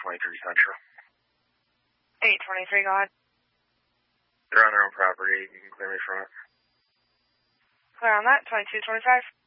823 Central. 823, go ahead. They're on their own property. You can clear me from it. Clear on that, 2225.